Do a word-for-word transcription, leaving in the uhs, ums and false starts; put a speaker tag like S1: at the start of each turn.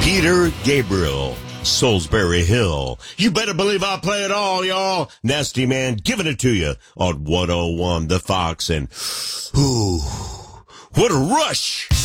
S1: Peter Gabriel, Salisbury Hill. You better believe I'll play it all, y'all. Nasty Man giving it to you on one oh one The Fox. And, ooh, what a rush.